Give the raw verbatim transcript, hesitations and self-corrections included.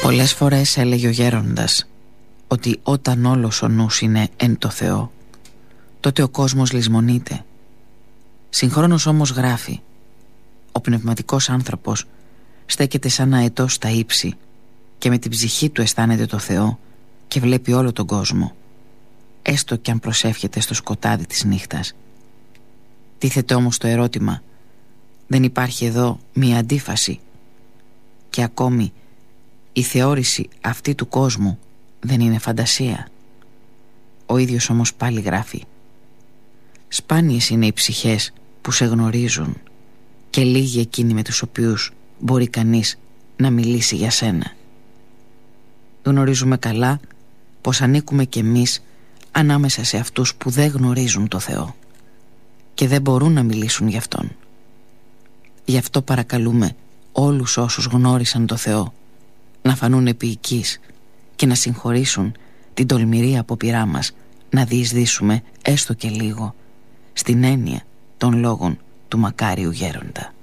Πολλές φορές έλεγε ο γέροντας ότι όταν όλος ο νους είναι εν το Θεό, τότε ο κόσμος λησμονείται. Συγχρόνως όμως γράφει, ο πνευματικός άνθρωπος στέκεται σαν αετός στα ύψη και με την ψυχή του αισθάνεται το Θεό και βλέπει όλο τον κόσμο, έστω κι αν προσεύχεται στο σκοτάδι της νύχτας. Τίθεται όμως το ερώτημα, δεν υπάρχει εδώ μία αντίφαση? Και ακόμη η θεώρηση αυτή του κόσμου δεν είναι φαντασία? Ο ίδιος όμως πάλι γράφει, σπάνιες είναι οι ψυχές που σε γνωρίζουν και λίγοι εκείνοι με τους οποίους μπορεί κανείς να μιλήσει για σένα. Γνωρίζουμε καλά πως ανήκουμε κι εμείς ανάμεσα σε αυτούς που δεν γνωρίζουν το Θεό και δεν μπορούν να μιλήσουν γι' Αυτόν. Γι' αυτό παρακαλούμε όλους όσους γνώρισαν το Θεό να φανούν επίοικείς και να συγχωρήσουν την τολμηρή απόπειρά μας να διεισδύσουμε έστω και λίγο στην έννοια των λόγων του μακάριου γέροντα.